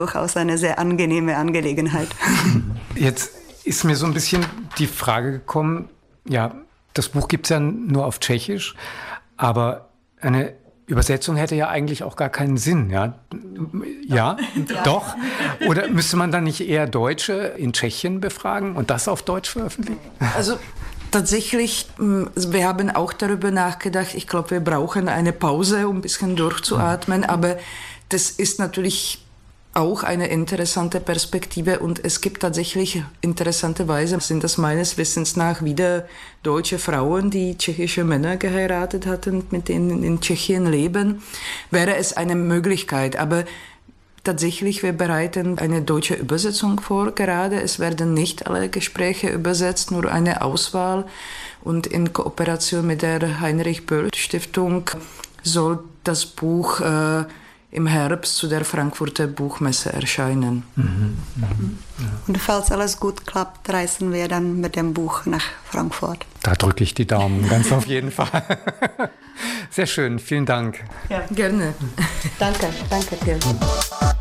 Durchaus eine sehr angenehme Angelegenheit. Jetzt ist mir so ein bisschen die Frage gekommen, ja, das Buch gibt es ja nur auf Tschechisch, aber eine Übersetzung hätte ja eigentlich auch gar keinen Sinn, ja? Ja, doch? Oder müsste man dann nicht eher Deutsche in Tschechien befragen und das auf Deutsch veröffentlichen? Also tatsächlich, wir haben auch darüber nachgedacht. Ich glaube, wir brauchen eine Pause, um ein bisschen durchzuatmen, aber das ist natürlich auch eine interessante Perspektive und es gibt tatsächlich interessanterweise, sind das meines Wissens nach wieder deutsche Frauen, die tschechische Männer geheiratet hatten, mit denen in Tschechien leben, wäre es eine Möglichkeit, aber tatsächlich, wir bereiten eine deutsche Übersetzung vor gerade. Es werden nicht alle Gespräche übersetzt, nur eine Auswahl und in Kooperation mit der Heinrich-Böll-Stiftung soll das Buch im Herbst zu der Frankfurter Buchmesse erscheinen. Und falls alles gut klappt, reisen wir dann mit dem Buch nach Frankfurt. Da drücke ich die Daumen, ganz auf jeden Fall. Sehr schön, vielen Dank. Ja. Gerne. Danke dir.